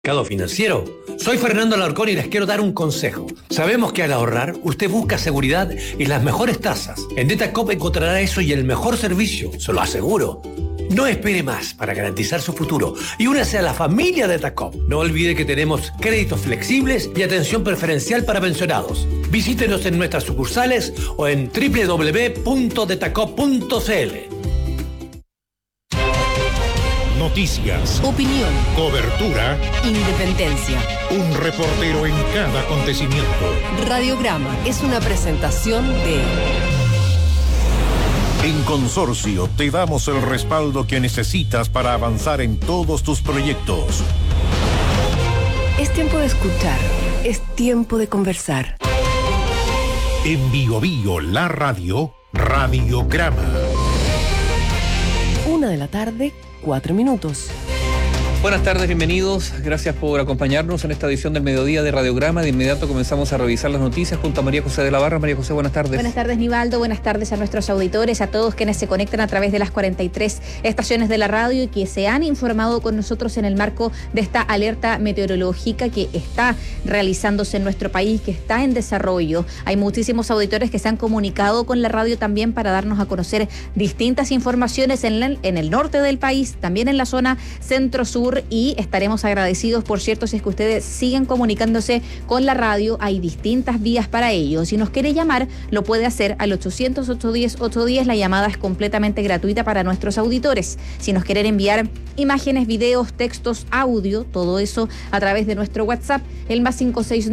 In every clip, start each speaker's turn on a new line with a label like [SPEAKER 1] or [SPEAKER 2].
[SPEAKER 1] Mercado financiero. Soy Fernando Alarcón y les quiero dar un consejo. Sabemos que al ahorrar, usted busca seguridad y las mejores tasas. En Datacop encontrará eso y el mejor servicio, se lo aseguro. No espere más para garantizar su futuro y únase a la familia de Datacop. No olvide que tenemos créditos flexibles y atención preferencial para pensionados. Visítenos en nuestras sucursales o en www.datacop.cl.
[SPEAKER 2] Noticias,
[SPEAKER 3] opinión,
[SPEAKER 2] cobertura,
[SPEAKER 3] independencia.
[SPEAKER 2] Un reportero en cada acontecimiento.
[SPEAKER 3] Radiograma es una presentación de...
[SPEAKER 2] En Consorcio te damos el respaldo que necesitas para avanzar en todos tus proyectos.
[SPEAKER 3] Es tiempo de escuchar, es tiempo de conversar.
[SPEAKER 2] En Bio Bio, la radio, Radiograma.
[SPEAKER 3] 1:00 p.m, 4 minutos.
[SPEAKER 4] Buenas tardes, bienvenidos. Gracias por acompañarnos en esta edición del Mediodía de Radiograma. De inmediato comenzamos a revisar las noticias junto a María José de la Barra. María José, buenas tardes.
[SPEAKER 5] Buenas tardes, Nivaldo. Buenas tardes a nuestros auditores, a todos quienes se conectan a través de las 43 estaciones de la radio y que se han informado con nosotros en el marco de esta alerta meteorológica que está realizándose en nuestro país, que está en desarrollo. Hay muchísimos auditores que se han comunicado con la radio también para darnos a conocer distintas informaciones en el norte del país, también en la zona centro-sur. Y estaremos agradecidos, por cierto, si es que ustedes siguen comunicándose con la radio. Hay distintas vías para ello. Si nos quiere llamar, lo puede hacer al 800-810-810. La llamada es completamente gratuita para nuestros auditores. Si nos quieren enviar imágenes, videos, textos, audio, todo eso a través de nuestro WhatsApp, el más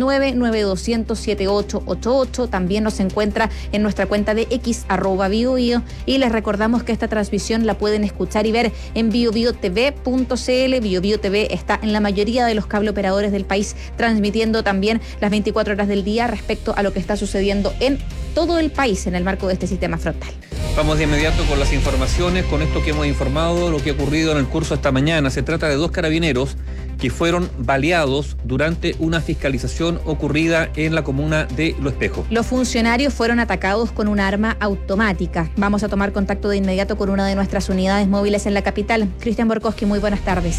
[SPEAKER 5] 569-9200-7888. También nos encuentra en nuestra cuenta de X, @BioBio. Y les recordamos que esta transmisión la pueden escuchar y ver en biobiotv.cl. BioBio TV está en la mayoría de los cable operadores del país, transmitiendo también las 24 horas del día respecto a lo que está sucediendo en todo el país en el marco de este sistema frontal.
[SPEAKER 4] Vamos de inmediato con las informaciones, con esto que hemos informado, lo que ha ocurrido en el curso esta mañana. Se trata de 2 carabineros que fueron baleados durante una fiscalización ocurrida en la comuna de Lo Espejo.
[SPEAKER 5] Los funcionarios fueron atacados con un arma automática. Vamos a tomar contacto de inmediato con una de nuestras unidades móviles en la capital. Cristian Borkowski, muy buenas tardes.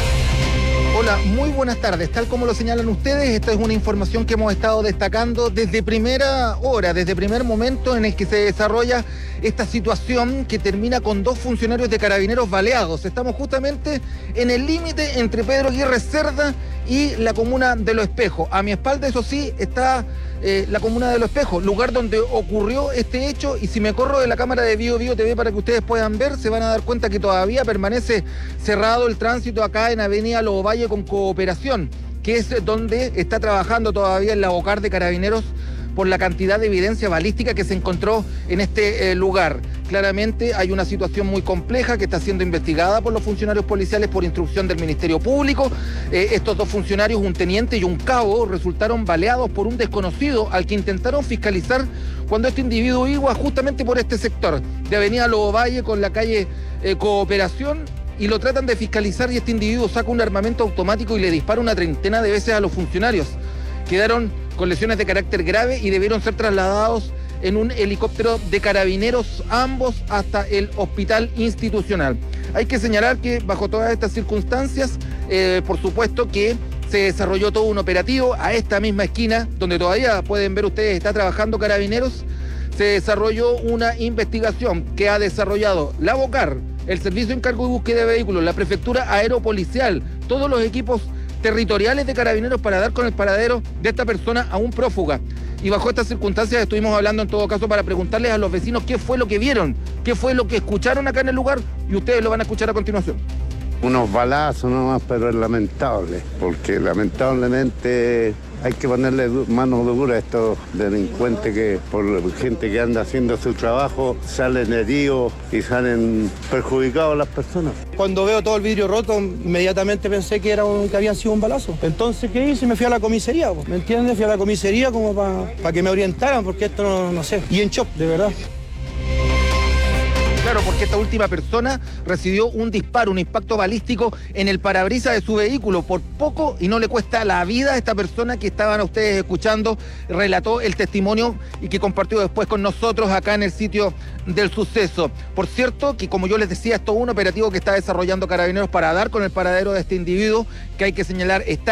[SPEAKER 6] Hola, muy buenas tardes. Tal como lo señalan ustedes, esta es una información que hemos estado destacando desde primera hora, desde primer momento en el que se desarrolla esta situación que termina con 2 funcionarios de carabineros baleados. Estamos justamente en el límite entre Pedro Aguirre Cerda y la comuna de Lo Espejo. A mi espalda, eso sí, está la comuna de Lo Espejo, lugar donde ocurrió este hecho, y si me corro de la cámara de BioBio TV para que ustedes puedan ver, se van a dar cuenta que todavía permanece cerrado el tránsito acá en Avenida Lobo Valle con Cooperación, que es donde está trabajando todavía el Labocar de Carabineros por la cantidad de evidencia balística que se encontró en este lugar. Claramente hay una situación muy compleja que está siendo investigada por los funcionarios policiales por instrucción del Ministerio Público. Estos 2 funcionarios, un teniente y un cabo, resultaron baleados por un desconocido al que intentaron fiscalizar cuando este individuo iba justamente por este sector de Avenida Lobo Valle con la calle Cooperación, y lo tratan de fiscalizar, y este individuo saca un armamento automático y le dispara una treintena de veces a los funcionarios. Quedaron con lesiones de carácter grave y debieron ser trasladados en un helicóptero de carabineros, ambos hasta el hospital institucional. Hay que señalar que bajo todas estas circunstancias, por supuesto que se desarrolló todo un operativo a esta misma esquina, donde todavía pueden ver ustedes, está trabajando Carabineros. Se desarrolló una investigación que ha desarrollado la Bocar, el Servicio Encargo de Búsqueda de Vehículos, la Prefectura Aeropolicial, todos los equipos territoriales de Carabineros para dar con el paradero de esta persona aún prófuga. Y bajo estas circunstancias estuvimos hablando en todo caso para preguntarles a los vecinos qué fue lo que vieron, qué fue lo que escucharon acá en el lugar, y ustedes lo van a escuchar a continuación.
[SPEAKER 7] Unos balazos nomás, pero es lamentable, porque lamentablemente hay que ponerle mano dura a estos delincuentes que por gente que anda haciendo su trabajo salen heridos y salen perjudicados las personas.
[SPEAKER 8] Cuando veo todo el vidrio roto, inmediatamente pensé que había sido un balazo. Entonces, ¿qué hice? Me fui a la comisaría, ¿me entiendes? Fui a la comisaría como para que me orientaran, porque esto no sé. Y en shock, de verdad.
[SPEAKER 6] claro, porque esta última persona recibió un disparo, un impacto balístico en el parabrisas de su vehículo. Por poco y no le cuesta la vida a esta persona que estaban ustedes escuchando, relató el testimonio y que compartió después con nosotros acá en el sitio del suceso. Por cierto, que como yo les decía, esto es un operativo que está desarrollando Carabineros para dar con el paradero de este individuo, que hay que señalar está